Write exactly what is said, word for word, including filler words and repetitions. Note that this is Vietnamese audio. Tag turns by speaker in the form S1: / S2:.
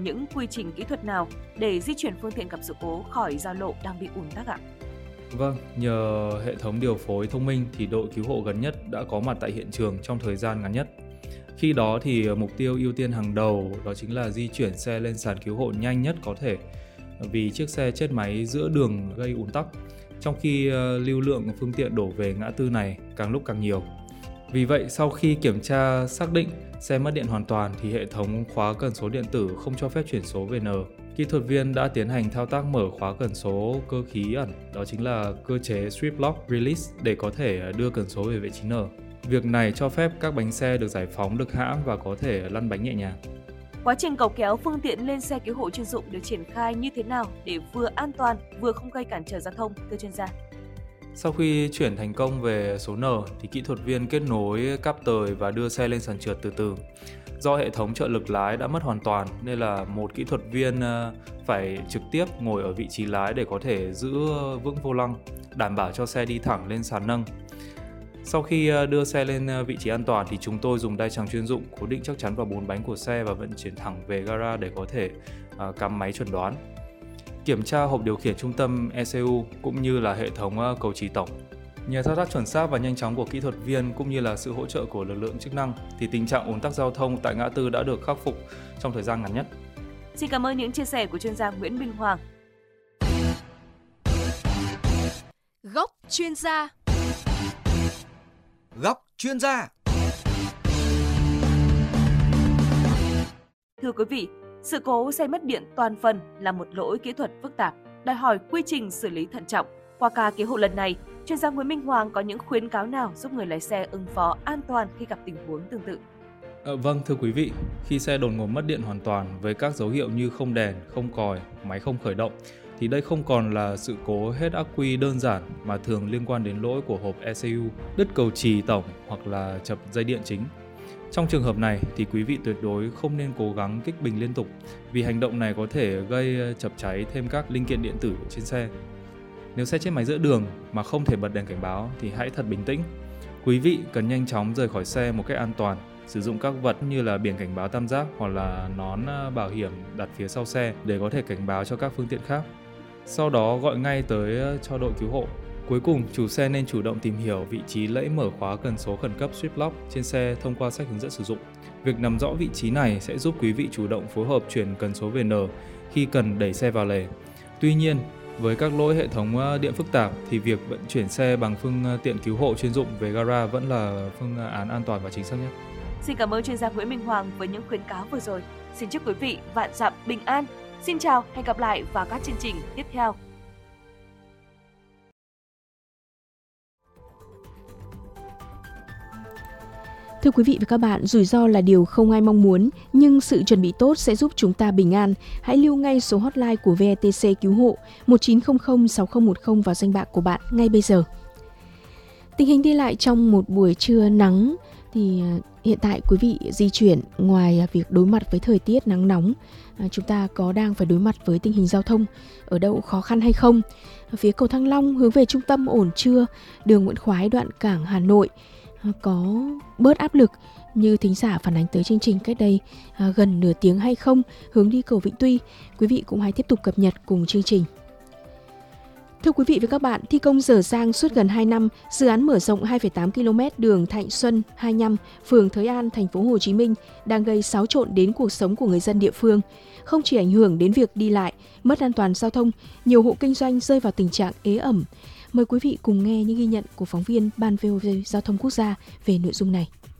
S1: những quy trình kỹ thuật nào để di chuyển phương tiện gặp sự cố khỏi giao lộ đang bị ùn tắc ạ?
S2: Vâng, nhờ hệ thống điều phối thông minh thì đội cứu hộ gần nhất đã có mặt tại hiện trường trong thời gian ngắn nhất. Khi đó thì mục tiêu ưu tiên hàng đầu đó chính là di chuyển xe lên sàn cứu hộ nhanh nhất có thể, vì chiếc xe chết máy giữa đường gây ùn tắc, trong khi lưu lượng phương tiện đổ về ngã tư này càng lúc càng nhiều. Vì vậy, sau khi kiểm tra xác định xe mất điện hoàn toàn thì hệ thống khóa cần số điện tử không cho phép chuyển số về N. Kỹ thuật viên đã tiến hành thao tác mở khóa cần số cơ khí ẩn, đó chính là cơ chế Strip Lock Release để có thể đưa cần số về vị trí N. Việc này cho phép các bánh xe được giải phóng được hãm và có thể lăn bánh nhẹ nhàng.
S1: Quá trình cẩu kéo phương tiện lên xe cứu hộ chuyên dụng được triển khai như thế nào để vừa an toàn vừa không gây cản trở giao thông, thưa chuyên gia?
S2: Sau khi chuyển thành công về số N thì kỹ thuật viên kết nối cáp tời và đưa xe lên sàn trượt từ từ. Do hệ thống trợ lực lái đã mất hoàn toàn nên là một kỹ thuật viên phải trực tiếp ngồi ở vị trí lái để có thể giữ vững vô lăng, đảm bảo cho xe đi thẳng lên sàn nâng. Sau khi đưa xe lên vị trí an toàn thì chúng tôi dùng đai chằng chuyên dụng cố định chắc chắn vào bốn bánh của xe và vận chuyển thẳng về gara để có thể cắm máy chuẩn đoán. Kiểm tra hộp điều khiển trung tâm E C U cũng như là hệ thống cầu trì tổng. Nhờ thao tác chuẩn xác và nhanh chóng của kỹ thuật viên cũng như là sự hỗ trợ của lực lượng chức năng thì tình trạng ùn tắc giao thông tại ngã tư đã được khắc phục trong thời gian ngắn nhất.
S1: Xin cảm ơn những chia sẻ của chuyên gia Nguyễn Minh Hoàng.
S3: Góc chuyên gia.
S4: Góc chuyên gia.
S1: Thưa quý vị, sự cố xe mất điện toàn phần là một lỗi kỹ thuật phức tạp, đòi hỏi quy trình xử lý thận trọng. Qua ca cứu hộ lần này, chuyên gia Nguyễn Minh Hoàng có những khuyến cáo nào giúp người lái xe ứng phó an toàn khi gặp tình huống tương tự?
S2: À, vâng, thưa quý vị, khi xe đột ngột mất điện hoàn toàn với các dấu hiệu như không đèn, không còi, máy không khởi động, thì đây không còn là sự cố hết ắc quy đơn giản mà thường liên quan đến lỗi của hộp E C U, đứt cầu trì tổng hoặc là chập dây điện chính. Trong trường hợp này thì quý vị tuyệt đối không nên cố gắng kích bình liên tục vì hành động này có thể gây chập cháy thêm các linh kiện điện tử trên xe. Nếu xe chết máy giữa đường mà không thể bật đèn cảnh báo thì hãy thật bình tĩnh. Quý vị cần nhanh chóng rời khỏi xe một cách an toàn, sử dụng các vật như là biển cảnh báo tam giác hoặc là nón bảo hiểm đặt phía sau xe để có thể cảnh báo cho các phương tiện khác. Sau đó gọi ngay tới cho đội cứu hộ. Cuối cùng, chủ xe nên chủ động tìm hiểu vị trí lẫy mở khóa cần số khẩn cấp Strip Lock trên xe thông qua sách hướng dẫn sử dụng. Việc nắm rõ vị trí này sẽ giúp quý vị chủ động phối hợp chuyển cần số về N khi cần đẩy xe vào lề. Tuy nhiên, với các lỗi hệ thống điện phức tạp thì việc vận chuyển xe bằng phương tiện cứu hộ chuyên dụng về gara vẫn là phương án an toàn và chính xác nhất.
S1: Xin cảm ơn chuyên gia Nguyễn Minh Hoàng với những khuyến cáo vừa rồi. Xin chúc quý vị vạn dặm bình an. Xin chào, hẹn gặp lại vào các chương trình tiếp theo.
S3: Thưa quý vị và các bạn, rủi ro là điều không ai mong muốn, nhưng sự chuẩn bị tốt sẽ giúp chúng ta bình an. Hãy lưu ngay số hotline của vê e tê xê cứu hộ một chín không không sáu không một không vào danh bạ của bạn ngay bây giờ. Tình hình đi lại trong một buổi trưa nắng thì hiện tại quý vị di chuyển, ngoài việc đối mặt với thời tiết nắng nóng, chúng ta có đang phải đối mặt với tình hình giao thông ở đâu khó khăn hay không? Phía cầu Thăng Long hướng về trung tâm ổn chưa? Đường Nguyễn Khoái đoạn cảng Hà Nội có bớt áp lực như thính giả phản ánh tới chương trình cách đây à, gần nửa tiếng hay không? Hướng đi cầu Vĩnh Tuy, quý vị cũng hãy tiếp tục cập nhật cùng chương trình. Thưa quý vị và các bạn, thi công dở dang suốt gần hai năm, dự án mở rộng hai phẩy tám ki lô mét đường Thạnh Xuân hai mươi lăm, phường Thới An, thành phố Hồ Chí Minh đang gây xáo trộn đến cuộc sống của người dân địa phương. Không chỉ ảnh hưởng đến việc đi lại, mất an toàn giao thông, nhiều hộ kinh doanh rơi vào tình trạng ế ẩm. Mời quý vị cùng nghe những ghi nhận của phóng viên Ban vê o vê Giao thông Quốc gia về nội dung này.